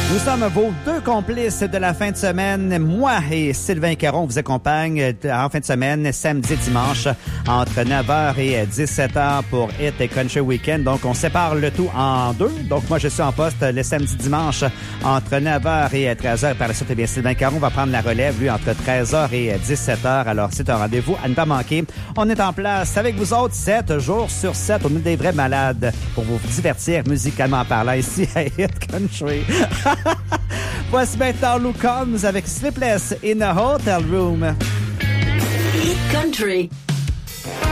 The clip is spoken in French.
Nous sommes vos deux complices de la fin de semaine. Moi et Sylvain Caron vous accompagnent en fin de semaine, samedi et dimanche, entre 9h et 17h pour Hit et Country Weekend. Donc, on sépare le tout en deux. Donc, moi, je suis en poste le samedi dimanche entre 9h et 13h. Par la suite, eh bien, Sylvain Caron va prendre la relève, lui, entre 13h et 17h. Alors, c'est un rendez-vous à ne pas manquer. On est en place avec vous autres 7 jours sur 7. On est des vrais malades pour vous divertir musicalement parlant ici à Hit Country. Voici maintenant Luke Combs avec Sleepless in a Hotel Room. Hit Country.